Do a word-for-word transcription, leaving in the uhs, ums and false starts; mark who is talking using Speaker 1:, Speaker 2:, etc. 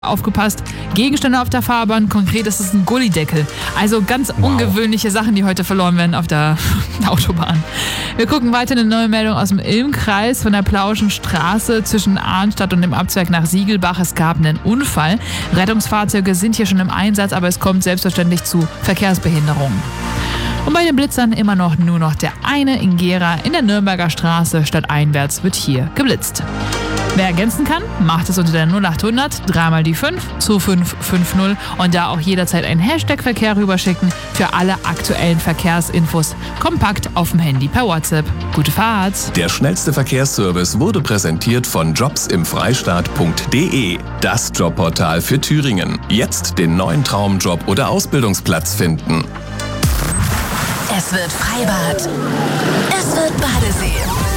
Speaker 1: Aufgepasst, Gegenstände auf der Fahrbahn, konkret ist es ein Gullideckel. Also ganz wow. ungewöhnliche Sachen, die heute verloren werden auf der Autobahn. Wir gucken weiter eine neue Meldung aus dem Ilm-Kreis von der Plauschen Straße zwischen Arnstadt und dem Abzweig nach Siegelbach. Es gab einen Unfall. Rettungsfahrzeuge sind hier schon im Einsatz, aber es kommt selbstverständlich zu Verkehrsbehinderungen. Und bei den Blitzern immer noch nur noch der eine in Gera in der Nürnberger Straße. Stadteinwärts wird hier geblitzt. Wer ergänzen kann, macht es unter der null acht hundert, dreimal die fünf, zwei fünf fünf null und da auch jederzeit einen Hashtag Verkehr rüberschicken für alle aktuellen Verkehrsinfos. Kompakt auf dem Handy per WhatsApp. Gute Fahrt!
Speaker 2: Der schnellste Verkehrsservice wurde präsentiert von jobs im freistaat punkt de, das Jobportal für Thüringen. Jetzt den neuen Traumjob oder Ausbildungsplatz finden.
Speaker 3: Es wird Freibad. Es wird Badesee.